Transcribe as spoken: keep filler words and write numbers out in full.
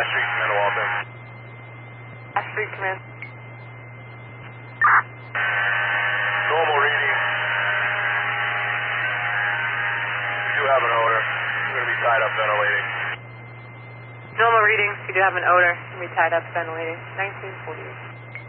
Ash Street, Command Walton. Ash Street, Command. Normal reading. You do have an odor. You're going to be tied up ventilating. Normal readings, you do have an odor. You can be tied up ventilating. nineteen forty-eight.